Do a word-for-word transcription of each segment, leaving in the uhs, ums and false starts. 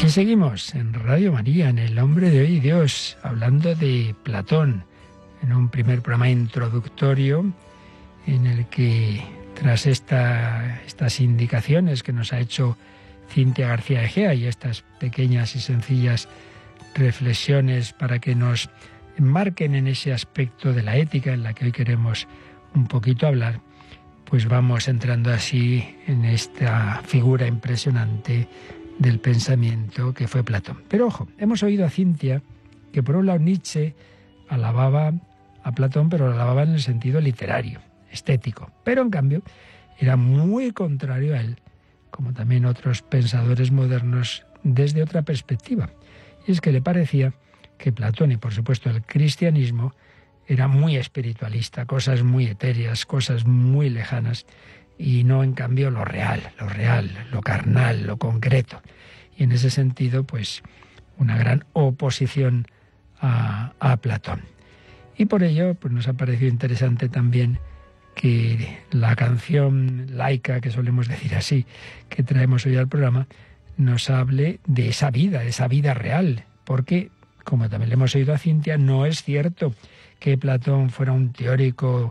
Aquí seguimos en Radio María, en El Hombre de Hoy y Dios, hablando de Platón, en un primer programa introductorio en el que, tras esta, estas indicaciones que nos ha hecho Cintia García Egea y estas pequeñas y sencillas reflexiones para que nos enmarquen en ese aspecto de la ética en la que hoy queremos un poquito hablar, pues vamos entrando así en esta figura impresionante del pensamiento que fue Platón. Pero ojo, hemos oído a Cintia que por un lado Nietzsche alababa a Platón, pero lo alababa en el sentido literario, estético. Pero en cambio era muy contrario a él, como también otros pensadores modernos, desde otra perspectiva. Y es que le parecía que Platón y por supuesto el cristianismo era muy espiritualista, cosas muy etéreas, cosas muy lejanas, y no en cambio lo real, lo real, lo carnal, lo concreto. Y en ese sentido, pues, una gran oposición a, a Platón. Y por ello, pues nos ha parecido interesante también que la canción laica, que solemos decir así, que traemos hoy al programa, nos hable de esa vida, de esa vida real, porque, como también le hemos oído a Cintia, no es cierto que Platón fuera un teórico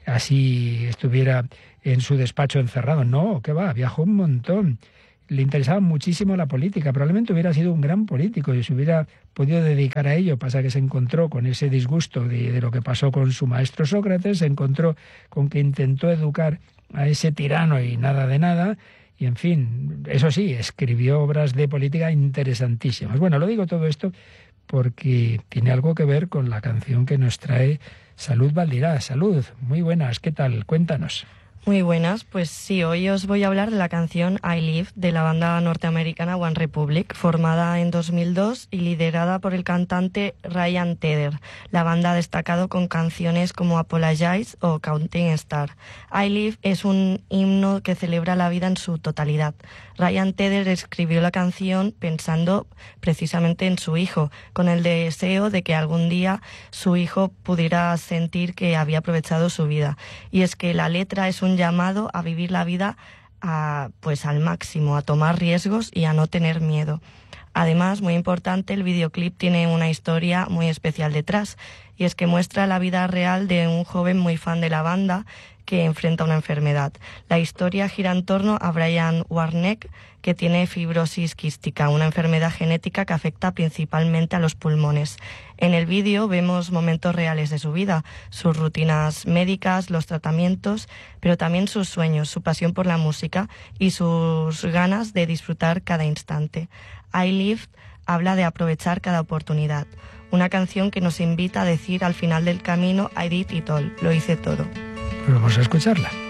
así, estuviera en su despacho encerrado. No, que va, viajó un montón. Le interesaba muchísimo la política. Probablemente hubiera sido un gran político y se hubiera podido dedicar a ello. Pasa que se encontró con ese disgusto de, de lo que pasó con su maestro Sócrates, se encontró con que intentó educar a ese tirano y nada de nada. Y en fin, eso sí, escribió obras de política interesantísimas. Bueno, lo digo todo esto porque tiene algo que ver con la canción que nos trae Salud Valdirá. Salud, muy buenas, ¿qué tal? Cuéntanos. Muy buenas, pues sí, hoy os voy a hablar de la canción I Live de la banda norteamericana One Republic, formada en dos mil dos y liderada por el cantante Ryan Tedder. La banda ha destacado con canciones como Apologize o Counting Star. I Live es un himno que celebra la vida en su totalidad. Ryan Tedder escribió la canción pensando precisamente en su hijo, con el deseo de que algún día su hijo pudiera sentir que había aprovechado su vida. Y es que la letra es un llamado a vivir la vida a, pues al máximo, a tomar riesgos y a no tener miedo. Además, muy importante, el videoclip tiene una historia muy especial detrás, y es que muestra la vida real de un joven muy fan de la banda que enfrenta una enfermedad. La historia gira en torno a Brian Warneck, que tiene fibrosis quística, una enfermedad genética que afecta principalmente a los pulmones. En el vídeo vemos momentos reales de su vida, sus rutinas médicas, los tratamientos, pero también sus sueños, su pasión por la música y sus ganas de disfrutar cada instante. I Live habla de aprovechar cada oportunidad, una canción que nos invita a decir al final del camino I did it all, lo hice todo. Pues vamos a escucharla.